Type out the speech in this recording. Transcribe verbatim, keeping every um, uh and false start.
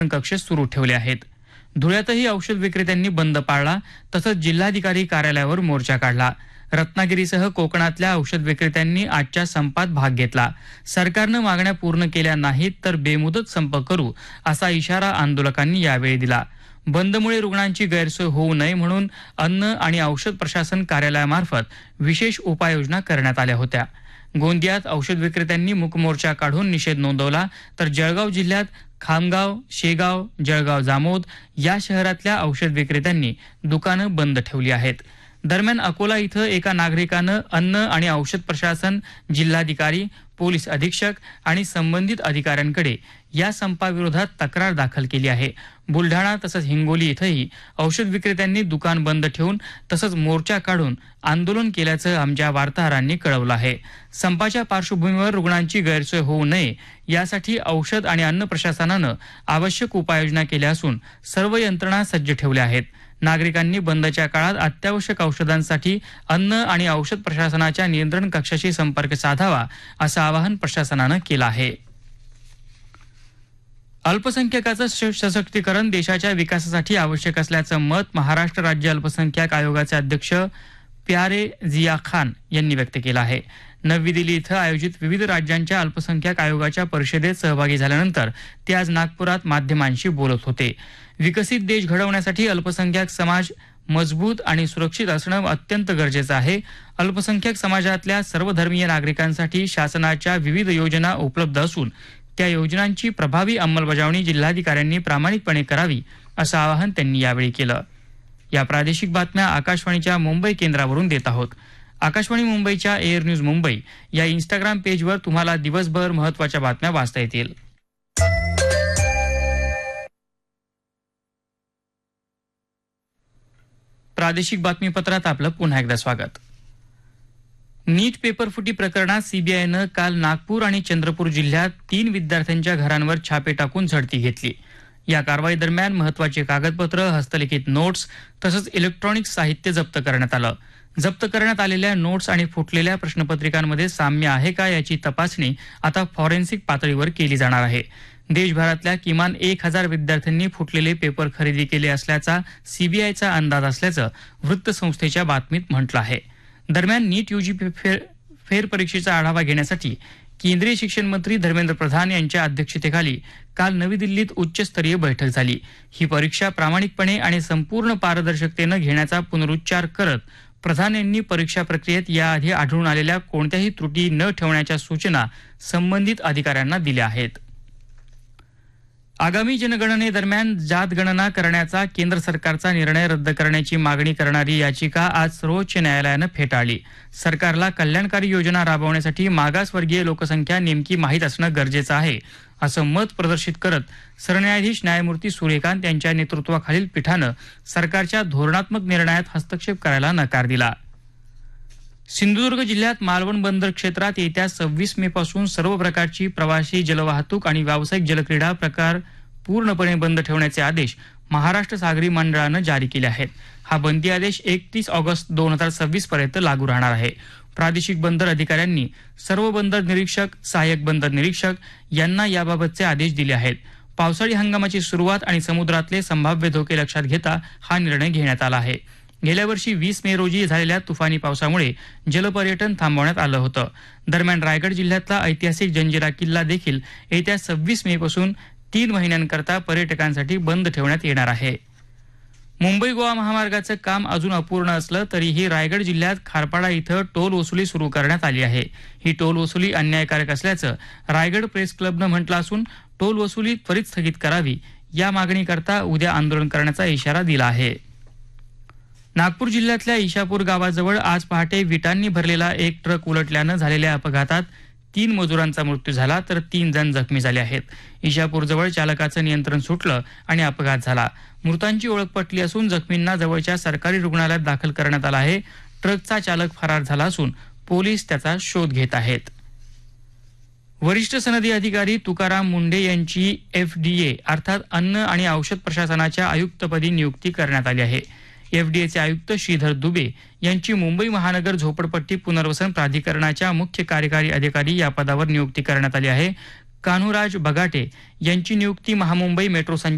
कक्ष सुरू ठेवले आहेत. धुळ्यातही औषध विक्रेत्यांनी बंद पाळला, तसंच जिल्हाधिकारी कार्यालयावर मोर्चा काढला. रत्नागिरीसह कोकणातल्या औषध विक्रेत्यांनी आजच्या संपात भाग घेतला. सरकारनं मागण्या पूर्ण केल्या नाहीत तर बेमुदत संप करू असा इशारा आंदोलकांनी यावेळी दिला. बंदमुळे रुग्णांची गैरसोय होऊ नये म्हणून अन्न आणि औषध प्रशासन कार्यालयामार्फत विशेष उपाययोजना करण्यात आल्या होत्या. गोंदियात औषध विक्रेत्यांनी मूक मोर्चा काढून निषेध नोंदवला, तर जळगाव जिल्ह्यात खामगाव, शेगाव, जळगाव जामोद या शहरातल्या औषध विक्रेत्यांनी दुकानं बंद ठेवली आहेत. दरम्यान अकोला इथं एका नागरिकानं अन्न आणि औषध प्रशासन, जिल्हाधिकारी, पोलीस अधीक्षक आणि संबंधित अधिकाऱ्यांकडे या संपाविरोधात तक्रार दाखल केली आहे. बुलढाणा तसंच हिंगोली इथंही औषध विक्रेत्यांनी दुकान बंद ठेवून तसंच मोर्चा काढून आंदोलन केल्याचं आमच्या वार्ताहरांनी कळवलं आहे. संपाच्या पार्श्वभूमीवर रुग्णांची गैरसोय होऊ नये यासाठी औषध आणि अन्न प्रशासनानं आवश्यक उपाययोजना केल्या असून सर्व यंत्रणा सज्ज ठेवल्या आहेत. नागरिकांनी बंदच्या काळात अत्यावश्यक औषधांसाठी अन्न आणि औषध प्रशासनाच्या नियंत्रण कक्षाशी संपर्क साधावा असं आवाहन प्रशासनानं केलं आहे. अल्पसंख्याकांचं सशक्तीकरण देशाच्या विकासासाठी आवश्यक असल्याचं मत महाराष्ट्र राज्य अल्पसंख्याक आयोगाचे अध्यक्ष प्यारे जिया खान यांनी व्यक्त केलं आहे. नवी दिल्ली इथं आयोजित विविध राज्यांच्या अल्पसंख्याक आयोगाच्या परिषदेत सहभागी झाल्यानंतर ते आज नागपुरात माध्यमांशी बोलत होते. विकसित देश घडवण्यासाठी अल्पसंख्याक समाज मजबूत आणि सुरक्षित असणं अत्यंत गरजेचं आहे. अल्पसंख्याक समाजातल्या सर्वधर्मीय नागरिकांसाठी शासनाच्या विविध योजना उपलब्ध असून त्या योजनांची प्रभावी अंमलबजावणी जिल्हाधिकाऱ्यांनी प्रामाणिकपणे करावी असं आवाहन त्यांनी यावेळी केलं. या प्रादेशिक बातम्या आकाशवाणीच्या मुंबई केंद्रावरून देत आहोत. आकाशवाणी मुंबईच्या एअर न्यूज मुंबई या इंस्टाग्राम पेजवर तुम्हाला दिवसभर महत्त्वाच्या बातम्या वाचता येतील. प्रादेशिक बातमीपत्रात आपलं पुन्हा एकदा स्वागत. नीट पेपरफुटी प्रकरणात सीबीआयनं काल नागपूर आणि चंद्रपूर जिल्ह्यात तीन विद्यार्थ्यांच्या घरांवर छापे टाकून झडती घेतली. या कारवाई दरम्यान महत्वाचे कागदपत्र, हस्तलिखित नोट्स तसंच इलेक्ट्रॉनिक साहित्य जप्त करण्यात आलं. जप्त करण्यात आलेल्या नोट्स आणि फुटलेल्या प्रश्नपत्रिकांमध्ये साम्य आहे का याची तपासणी आता फॉरेन्सिक पातळीवर केली जाणार आहे. देशभरातल्या किमान एक हजार विद्यार्थ्यांनी फुटलेले पेपर खरेदी केले असल्याचा सीबीआयचा अंदाज असल्याचं वृत्तसंस्थेच्या बातमीत म्हटलं आहे. दरम्यान नीट यूजी फेर फेरपरीक्षेचा आढावा घेण्यासाठी केंद्रीय शिक्षण मंत्री धर्मेंद्र प्रधान यांच्या अध्यक्षतेखाली काल नवी दिल्लीत उच्चस्तरीय बैठक झाली. ही परीक्षा प्रामाणिकपणे आणि संपूर्ण पारदर्शकतेनं घेण्याचा पुनरुच्चार करत प्रधान यांनी परीक्षा प्रक्रियेत याआधी आढळून आलेल्या कोणत्याही त्रुटी न ठेवण्याच्या सूचना संबंधित अधिकाऱ्यांना दिल्या आहेत. आगामी जनगणनेदरम्यान जात गणना करण्याचा केंद्र सरकारचा निर्णय रद्द करण्याची मागणी करणारी याचिका आज सर्वोच्च न्यायालयानं फेटाळली. सरकारला कल्याणकारी योजना राबवण्यासाठी मागासवर्गीय लोकसंख्या नेमकी माहीत असणं गरजेचं आहे असं मत प्रदर्शित करत सरन्यायाधीश न्यायमूर्ती सूर्यकांत यांच्या नेतृत्वाखालील पीठानं सरकारच्या धोरणात्मक निर्णयात हस्तक्षेप करायला नकार दिला. सिंधुदुर्ग जिल्ह्यात मालवण बंदर क्षेत्रात येत्या सव्वीस मे पासून सर्व प्रकारची प्रवासी जलवाहतूक आणि व्यावसायिक जलक्रीडा प्रकार पूर्णपणे बंद ठेवण्याचे आदेश महाराष्ट्र सागरी मंडळानं जारी केले आहेत. हा बंदी आदेश एकतीस ऑगस्ट दोन हजार सव्वीस पर्यंत लागू राहणार आहे. प्रादेशिक बंदर अधिकाऱ्यांनी सर्व बंदर निरीक्षक, सहाय्यक बंदर निरीक्षक यांना याबाबतचे आदेश दिले आहेत. पावसाळी हंगामाची सुरुवात आणि समुद्रातले संभाव्य धोके लक्षात घेता हा निर्णय घेण्यात आला आहे. गेल्या वर्षी वीस मे रोजी झालेल्या तुफानी पावसामुळे जलपर्यटन थांबवण्यात आलं होतं. दरम्यान रायगड जिल्ह्यातला ऐतिहासिक जंजिरा किल्ला देखील येत्या सव्वीस मे पासून तीन महिन्यांकरता पर्यटकांसाठी बंद ठेवण्यात येणार आहे. मुंबई गोवा महामार्गाचं काम अजून अपूर्ण असलं तरीही रायगड जिल्ह्यात खारपाडा इथं टोल वसुली सुरू करण्यात आली आहे. ही टोल वसुली अन्यायकारक असल्याचं रायगड प्रेस क्लबनं म्हटलं असून टोल वसुली त्वरित स्थगित करावी या मागणीकरता उद्या आंदोलन करण्याचा इशारा दिला आहे. नागपूर जिल्ह्यातल्या ईशापूर गावाजवळ आज पहाटे विटांनी भरलेला एक ट्रक उलटल्यानं झालेल्या अपघातात तीन मजुरांचा मृत्यू झाला तर तीन जण जखमी झाले आहेत. ईशापूरजवळ चालकाचं नियंत्रण सुटलं आणि अपघात झाला. मृतांची ओळख पटली असून जखमींना जवळच्या सरकारी रुग्णालयात दाखल करण्यात आलं आहे. ट्रकचा चालक फरार झाला असून पोलीस त्याचा शोध घेत आहेत. वरिष्ठ सनदी अधिकारी तुकाराम मुंढे यांची एफडीए अर्थात अन्न आणि औषध प्रशासनाच्या आयुक्तपदी नियुक्ती करण्यात आली आहे. एफडीएचे आयुक्त श्रीधर दुबे यांची मुंबई महानगर झोपडपट्टी पुनर्वसन प्राधिकरणाच्या मुख्य कार्यकारी अधिकारी या पदावर नियुक्ती करण्यात आली आहे. कान्हूराज बगाटे यांची नियुक्ती महामुंबई मेट्रो